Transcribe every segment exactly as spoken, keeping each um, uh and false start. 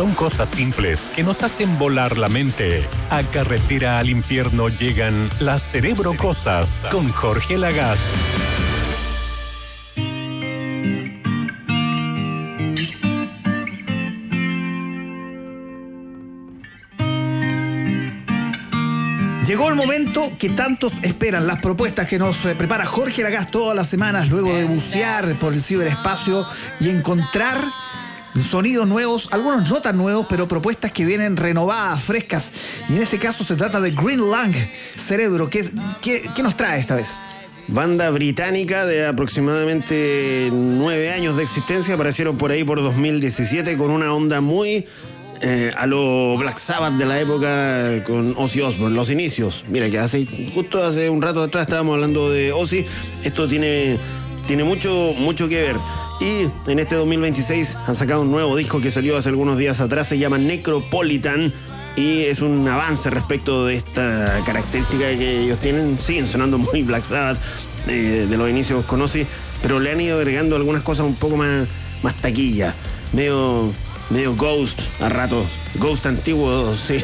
Son cosas simples que nos hacen volar la mente. A Carretera al Infierno llegan las Cerebro Cosas con Jorge Lagaz. Llegó el momento que tantos esperan, las propuestas que nos prepara Jorge Lagaz todas las semanas, luego de bucear por el ciberespacio y encontrar sonidos nuevos, algunos no tan nuevos, pero propuestas que vienen renovadas, frescas. Y en este caso se trata de Green Lung. Cerebro, ¿qué, qué, qué nos trae esta vez? Banda británica de aproximadamente nueve años de existencia, aparecieron por ahí por dos mil diecisiete con una onda muy... Eh, a lo Black Sabbath de la época con Ozzy Osbourne, los inicios. Mira que hace justo hace un rato atrás estábamos hablando de Ozzy. Esto tiene, tiene mucho, mucho que ver. Y en este dos mil veintiséis han sacado un nuevo disco que salió hace algunos días atrás, se llama Necropolitan, y es un avance respecto de esta característica que ellos tienen. Siguen sonando muy Black Sabbath eh, de los inicios con Ozzy, pero le han ido agregando algunas cosas un poco más, más taquilla, medio... medio Ghost a rato, Ghost antiguo, sí.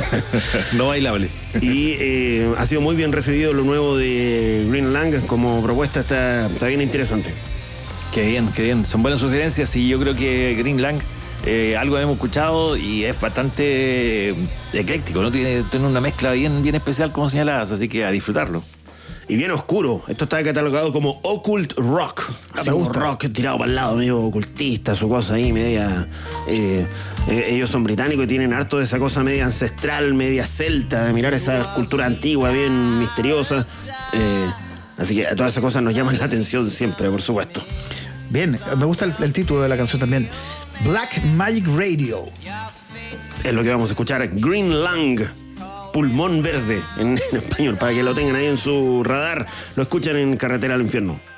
No bailable. Y eh, ha sido muy bien recibido lo nuevo de Green Lung, como propuesta está, está bien interesante. Qué bien, qué bien, son buenas sugerencias y yo creo que Green Lung, eh, algo hemos escuchado y es bastante ecléctico, ¿no? Tiene, tiene una mezcla bien, bien especial como señalabas, así que a disfrutarlo. Y bien oscuro. Esto está catalogado como Occult Rock. Ah, Así me como gusta. rock tirado para el lado, medio ocultista, su cosa ahí, media... Eh, eh, ellos son británicos y tienen harto de esa cosa media ancestral, media celta, de mirar esa cultura antigua, bien misteriosa. Eh, así que todas esas cosas nos llaman la atención siempre, por supuesto. Bien, me gusta el, el título de la canción también. Black Magic Radio. Es lo que vamos a escuchar. Green Lung. Pulmón verde en, en español, para que lo tengan ahí en su radar. Lo escuchan en Carretera al Infierno.